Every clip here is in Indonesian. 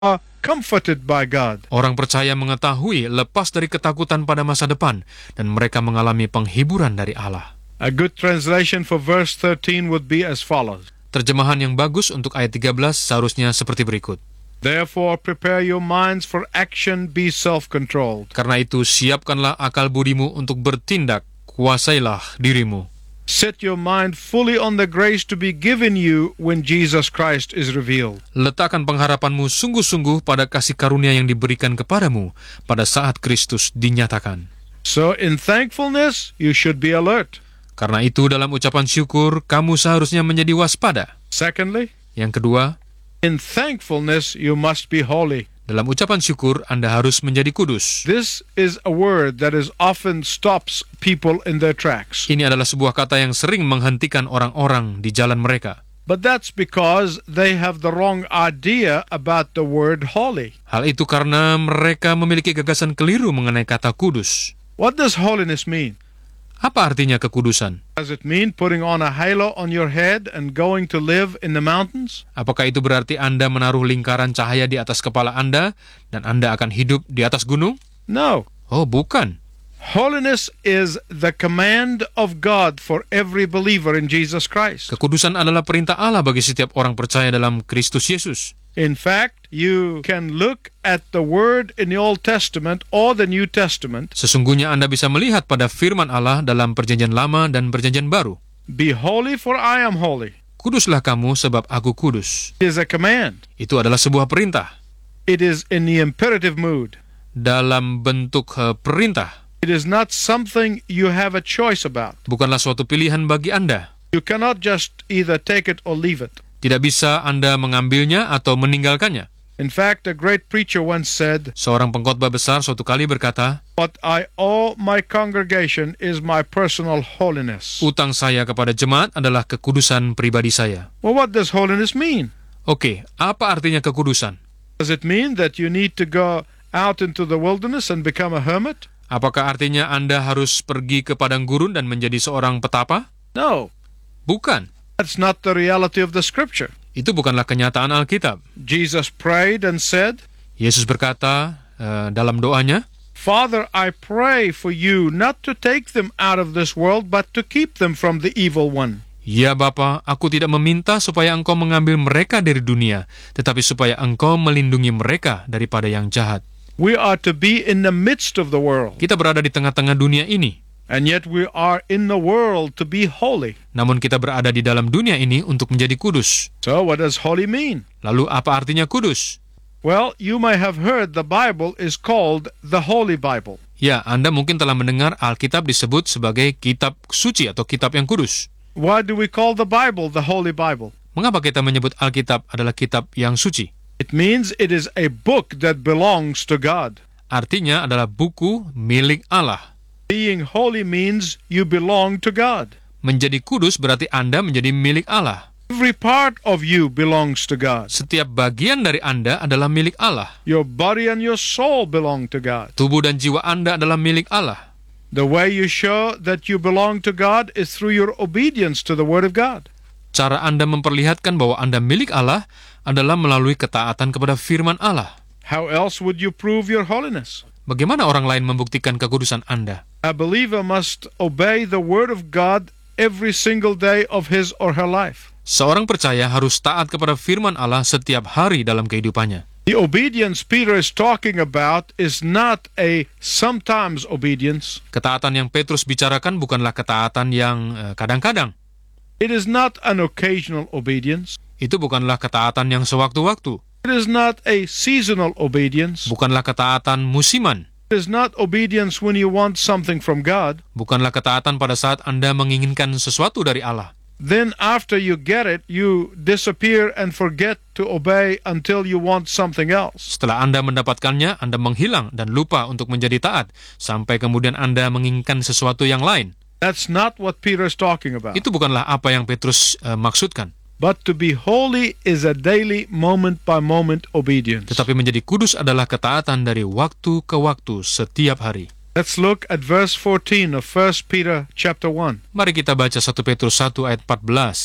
are comforted by God. Orang percaya mengetahui lepas dari ketakutan pada masa depan, dan mereka mengalami penghiburan dari Allah. A good translation for verse 13 would be as follows. Terjemahan yang bagus untuk ayat 13 seharusnya seperti berikut. Therefore prepare your minds for action, be self-controlled. Karena itu, siapkanlah akal budimu untuk bertindak, kuasailah dirimu. Set your mind fully on the grace to be given you when Jesus Christ is revealed. Letakkan pengharapanmu sungguh-sungguh pada kasih karunia yang diberikan kepadamu pada saat Kristus dinyatakan. So in thankfulness, you should be alert. Karena itu, dalam ucapan syukur, kamu seharusnya menjadi waspada. Secondly, Yang kedua, in thankfulness, you must be holy. dalam ucapan syukur, Anda harus menjadi kudus. This is a word that is often stops people in their tracks. Ini adalah sebuah kata yang sering menghentikan orang-orang di jalan mereka. But that's because they have the wrong idea about the word holy. Hal itu karena mereka memiliki gagasan keliru mengenai kata kudus. What does holiness mean? Apa artinya kekudusan? Does it mean putting on a halo on your head and going to live in the mountains? Apakah itu berarti Anda menaruh lingkaran cahaya di atas kepala Anda dan Anda akan hidup di atas gunung? No. Oh, bukan. Holiness is the command of God for every believer in Jesus Christ. Kekudusan adalah perintah Allah bagi setiap orang percaya dalam Kristus Yesus. In fact, you can look at the word in the Old Testament or the New Testament. Sesungguhnya Anda bisa melihat pada firman Allah dalam Perjanjian Lama dan Perjanjian Baru. Be holy for I am holy. Kuduslah kamu sebab aku kudus. It is a command. Itu adalah sebuah perintah It is in the imperative mood. dalam bentuk perintah. It is not something you have a choice about. Bukanlah suatu pilihan bagi Anda. You cannot just either take it or leave it. Tidak bisa Anda mengambilnya atau meninggalkannya. In fact, a great preacher once said, Seorang pengkhotbah besar suatu kali berkata, "What I owe my congregation is my personal holiness." utang saya kepada jemaat adalah kekudusan pribadi saya. Well, what does holiness mean? Oke, apa artinya kekudusan? Does it mean that you need to go out into the wilderness and become a hermit? Apakah artinya Anda harus pergi ke padang gurun dan menjadi seorang petapa? No, Bukan. that's not the reality of the scripture. Itu bukanlah kenyataan Alkitab. Jesus prayed and said, Yesus berkata dalam doanya, "Father, I pray for you not to take them out of this world, but to keep them from the evil one." Ya Bapa, aku tidak meminta supaya Engkau mengambil mereka dari dunia, tetapi supaya Engkau melindungi mereka daripada yang jahat. We are to be in the midst of the world, Kita berada di tengah-tengah dunia ini, and yet we are in the world to be holy. namun kita berada di dalam dunia ini untuk menjadi kudus. So what does holy mean? Lalu apa artinya kudus? Well, you may have heard the Bible is called the Holy Bible. Ya, Anda mungkin telah mendengar Alkitab disebut sebagai kitab suci atau kitab yang kudus. Why do we call the Bible the Holy Bible? Mengapa kita menyebut Alkitab adalah kitab yang suci? It means it is a book that belongs to God. Artinya adalah buku milik Allah. Being holy means you belong to God. Menjadi kudus berarti Anda menjadi milik Allah. Every part of you belongs to God. Setiap bagian dari Anda adalah milik Allah. Your body and your soul belong to God. Tubuh dan jiwa Anda adalah milik Allah. The way you show that you belong to God is through your obedience to the Word of God. Cara Anda memperlihatkan bahwa Anda milik Allah adalah melalui ketaatan kepada firman Allah. How else would you prove your holiness? Bagaimana orang lain membuktikan kekudusan Anda? A believer must obey the Word of God every single day of his or her life. Seorang percaya harus taat kepada firman Allah setiap hari dalam kehidupannya. The obedience Peter is talking about is not a sometimes obedience. Ketaatan yang Petrus bicarakan bukanlah ketaatan yang kadang-kadang. It is not an occasional obedience. Itu bukanlah ketaatan yang sewaktu-waktu. It is not a seasonal obedience. Bukanlah ketaatan musiman. It is not obedience when you want something from God. Bukanlah ketaatan pada saat Anda menginginkan sesuatu dari Allah. Then after you get it, you disappear and forget to obey until you want something else. Setelah Anda mendapatkannya, Anda menghilang dan lupa untuk menjadi taat, sampai kemudian Anda menginginkan sesuatu yang lain. That's not what Peter is talking about. Itu bukanlah apa yang Petrus maksudkan. But to be holy is a daily moment-by-moment obedience. Tetapi menjadi kudus adalah ketaatan dari waktu ke waktu setiap hari. Let's look at verse 14 of 1 Peter chapter 1. Mari kita baca 1 Petrus 1 ayat 14.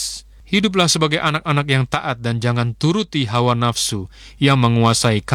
Hiduplah sebagai anak-anak yang taat dan jangan turuti hawa nafsu yang menguasai